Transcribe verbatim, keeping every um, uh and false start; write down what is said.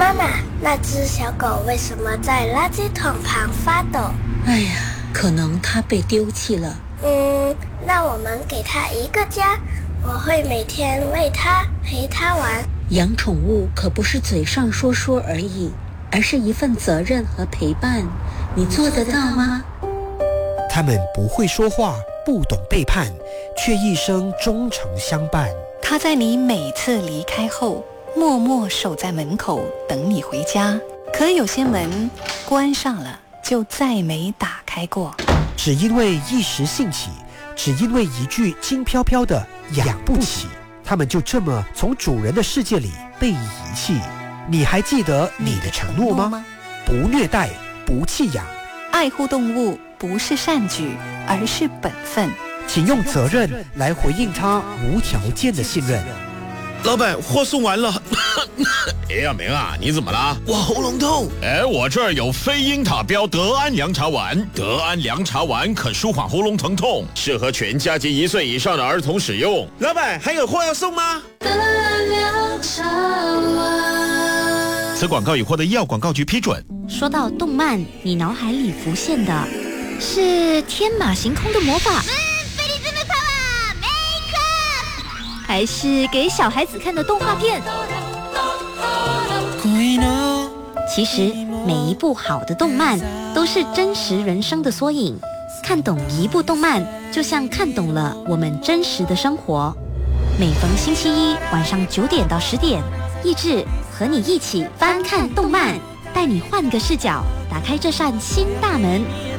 妈妈，那只小狗为什么在垃圾桶旁发抖？ 哎呀，可能它被丢弃了。 嗯，那我们给它一个家，我会每天喂它，陪它玩。 养宠物可不是嘴上说说而已，而是一份责任和陪伴。你做得到吗？ 他们不会说话，不懂背叛，却一生忠诚相伴。 他在你每次离开后，默默守在门口等你回家。可有些门关上了，就再没打开过。 只因为一时兴起，只因为一句轻飘飘的养不起，他们就这么从主人的世界里被遗弃。你还记得你的承诺吗？不虐待，不弃养， 爱护动物不是善举，而是本分。 请用责任来回应他无条件的信任。 老板，货送完了。哎呀，明啊，你怎么了？我喉咙痛。哎，我这儿有非英塔标德安凉茶丸，德安凉茶丸可舒缓喉咙疼痛，适合全家及一岁以上的儿童使用。老板，还有货要送吗？ 德安凉茶丸。 此广告已获得医药广告局批准。 说到动漫，你脑海里浮现的是天马行空的魔法，还是给小孩子看的动画片？其实每一部好的动漫都是真实人生的缩影，看懂一部动漫就像看懂了我们真实的生活。每逢星期一晚上九点到十点，益智和你一起翻看动漫，带你换个视角，打开这扇新大门。